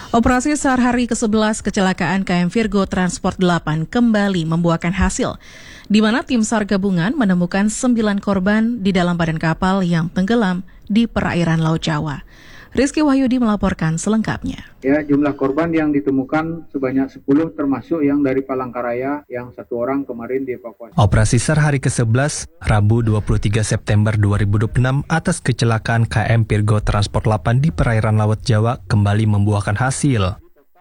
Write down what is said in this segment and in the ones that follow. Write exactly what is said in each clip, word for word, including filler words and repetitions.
Operasi SAR hari kesebelas kecelakaan K M Virgo Transport delapan kembali membuahkan hasil, di mana tim SAR gabungan menemukan sembilan korban di dalam badan kapal yang tenggelam di perairan Laut Jawa. Rizky Wahyudi melaporkan selengkapnya. Ya, jumlah korban yang ditemukan sebanyak sepuluh, termasuk yang dari Palangkaraya, yang satu orang kemarin dievakuasi. Operasi SAR hari kesebelas, Rabu dua puluh tiga September dua ribu dua puluh enam atas kecelakaan K M Virgo Transport delapan di perairan Laut Jawa kembali membuahkan hasil.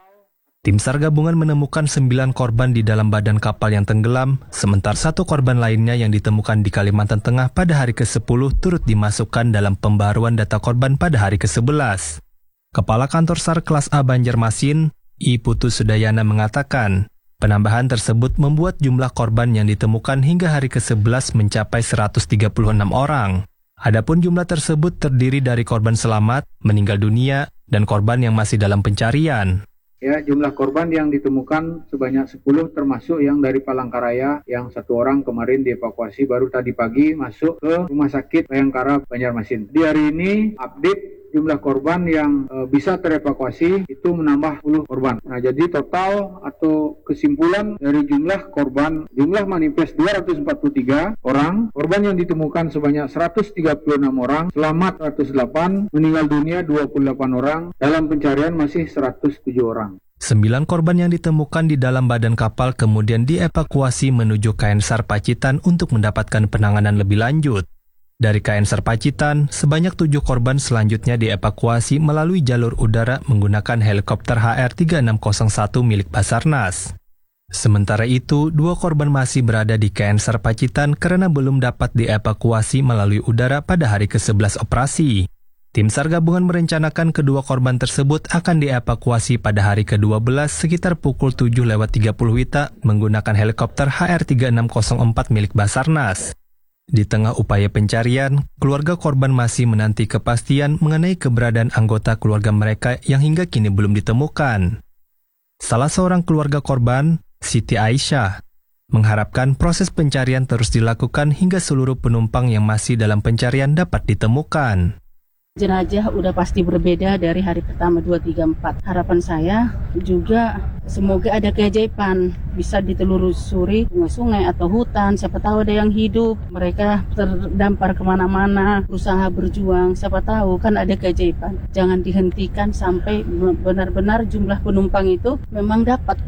Tim SAR gabungan menemukan sembilan korban di dalam badan kapal yang tenggelam, sementara satu korban lainnya yang ditemukan di Kalimantan Tengah pada hari kesepuluh turut dimasukkan dalam pembaruan data korban pada hari kesebelas. Kepala Kantor SAR Kelas A Banjarmasin, I Putu Sudayana mengatakan, penambahan tersebut membuat jumlah korban yang ditemukan hingga hari kesebelas mencapai seratus tiga puluh enam orang. Adapun jumlah tersebut terdiri dari korban selamat, meninggal dunia, dan korban yang masih dalam pencarian. Ya, jumlah korban yang ditemukan sebanyak sepuluh, termasuk yang dari Palangkaraya, yang satu orang kemarin dievakuasi baru tadi pagi masuk ke Rumah Sakit Bayangkara Banjarmasin. Di hari ini update jumlah korban yang e, bisa terevakuasi itu menambah sepuluh korban. Nah, jadi total atau kesimpulan dari jumlah korban, jumlah manifest dua ratus empat puluh tiga orang, korban yang ditemukan sebanyak seratus tiga puluh enam orang, selamat seratus delapan, meninggal dunia dua puluh delapan orang, dalam pencarian masih seratus tujuh orang. Sembilan korban yang ditemukan di dalam badan kapal kemudian dievakuasi menuju K N SAR Pacitan untuk mendapatkan penanganan lebih lanjut. Dari K N SAR Pacitan, sebanyak tujuh korban selanjutnya dievakuasi melalui jalur udara menggunakan helikopter H R tiga enam nol satu milik Basarnas. Sementara itu, dua korban masih berada di K N SAR Pacitan karena belum dapat dievakuasi melalui udara pada hari kesebelas operasi. Tim SAR gabungan merencanakan kedua korban tersebut akan dievakuasi pada hari kedua belas sekitar pukul tujuh lewat tiga puluh W I B menggunakan helikopter H R tiga enam nol empat milik Basarnas. Di tengah upaya pencarian, keluarga korban masih menanti kepastian mengenai keberadaan anggota keluarga mereka yang hingga kini belum ditemukan. Salah seorang keluarga korban, Siti Aisyah, mengharapkan proses pencarian terus dilakukan hingga seluruh penumpang yang masih dalam pencarian dapat ditemukan. Jenazah udah pasti berbeda dari hari pertama dua, tiga, empat. Harapan saya juga semoga ada keajaiban, bisa ditelusuri sungai-sungai atau hutan, siapa tahu ada yang hidup, mereka terdampar kemana-mana, berusaha berjuang, siapa tahu kan ada keajaiban. Jangan dihentikan sampai benar-benar jumlah penumpang itu memang dapat